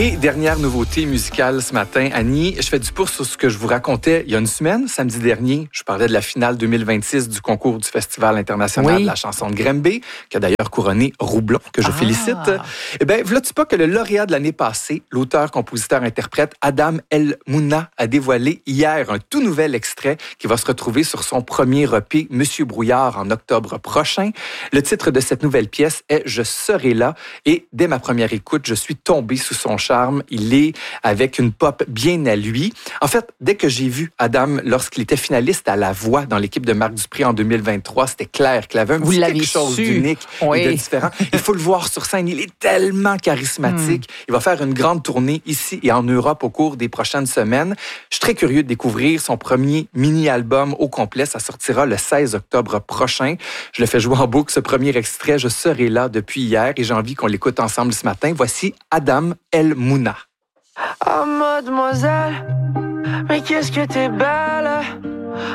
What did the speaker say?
Et dernière nouveauté musicale ce matin, Annie, je fais du pouce sur ce que je vous racontais il y a une semaine, samedi dernier. Je parlais de la finale 2026 du concours du Festival international de la chanson de Granby, qui a d'ailleurs couronné Roublon, que je félicite. Eh bien, v'là-tu pas que le lauréat de l'année passée, l'auteur, compositeur, interprète Adam El Mouna, a dévoilé hier un tout nouvel extrait qui va se retrouver sur son premier EP, Monsieur Brouillard, en octobre prochain. Le titre de cette nouvelle pièce est « Je serai là » et dès ma première écoute, je suis tombé sous son charme. Il est avec une pop bien à lui. En fait, dès que j'ai vu Adam lorsqu'il était finaliste à La Voix dans l'équipe de Marc Dupré en 2023, c'était clair qu'il avait un petit quelque chose d'unique et de différent. Il faut le voir sur scène. Il est tellement charismatique. Il va faire une grande tournée ici et en Europe au cours des prochaines semaines. Je suis très curieux de découvrir son premier mini-album au complet. Ça sortira le 16 octobre prochain. Je le fais jouer en boucle, ce premier extrait. Je serai là depuis hier et j'ai envie qu'on l'écoute ensemble ce matin. Voici Adam El Mouna. Oh mademoiselle, mais qu'est-ce que t'es belle.